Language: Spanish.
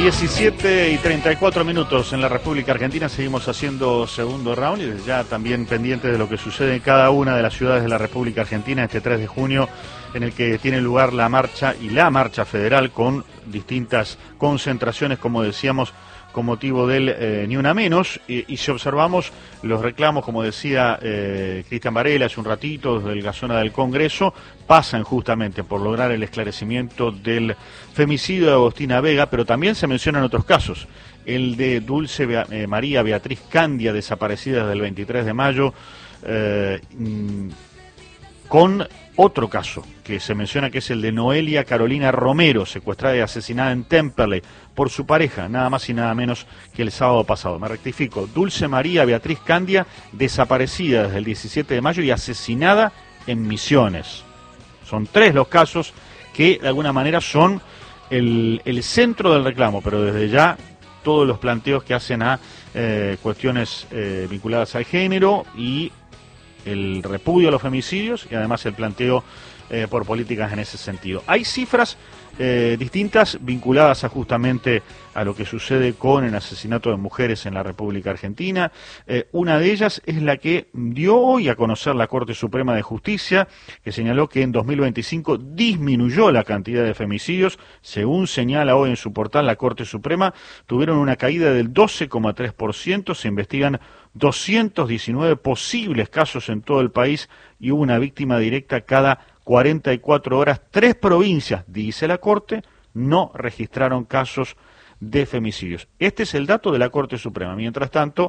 17:34 en la República Argentina. Seguimos haciendo segundo round y desde ya también pendientes de lo que sucede en cada una de las ciudades de la República Argentina este 3 de junio, en el que tiene lugar la marcha federal con distintas concentraciones, como decíamos, con motivo del Ni Una Menos, y si observamos los reclamos, como decía Cristian Varela hace un ratito, desde la zona del Congreso, pasan justamente por lograr el esclarecimiento del femicidio de Agostina Vega, pero también se mencionan otros casos, el de Dulce María Beatriz Candia, desaparecida desde el 23 de mayo, con otro caso que se menciona, que es el de Noelia Carolina Romero, secuestrada y asesinada en Temperley por su pareja, nada más y nada menos que el sábado pasado. Me rectifico, Dulce María Beatriz Candia, desaparecida desde el 17 de mayo y asesinada en Misiones. Son 3 los casos que de alguna manera son el centro del reclamo, pero desde ya todos los planteos que hacen a cuestiones vinculadas al género y el repudio a los femicidios y además el planteo por políticas en ese sentido. Hay cifras distintas vinculadas justamente a lo que sucede con el asesinato de mujeres en la República Argentina. Una de ellas es la que dio hoy a conocer la Corte Suprema de Justicia, que señaló que en 2025 disminuyó la cantidad de femicidios. Según señala hoy en su portal la Corte Suprema, tuvieron una caída del 12,3%, se investigan 219 posibles casos en todo el país y hubo una víctima directa cada 44 horas. 3 provincias, dice la Corte, no registraron casos de femicidios. Este es el dato de la Corte Suprema. Mientras tanto,